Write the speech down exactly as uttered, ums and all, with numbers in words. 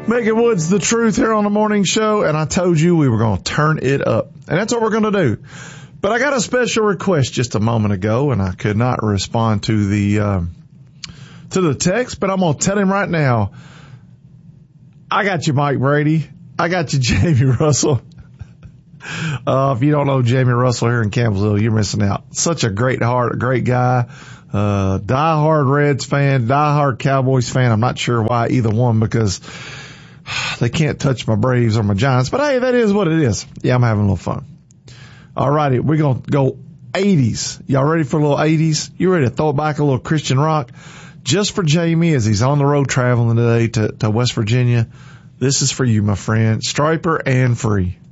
Megan Woods, The Truth, here on the morning show, and I told you we were going to turn it up, and that's what we're going to do. But I got a special request just a moment ago, and I could not respond to the um, to the text, but I'm going to tell him right now. I got you, Mike Brady. I got you, Jamie Russell. Uh, if you don't know Jamie Russell here in Campbellsville, you're missing out. Such a great heart, a great guy. Uh, diehard Reds fan, diehard Cowboys fan. I'm not sure why either one, because they can't touch my Braves or my Giants. But hey, that is what it is. Yeah, I'm having a little fun. All righty, we're going to go eighties. Y'all ready for a little eighties? You ready to throw back a little Christian rock? Just for Jamie as he's on the road traveling today to, to West Virginia. This is for you, my friend. Striper and Free.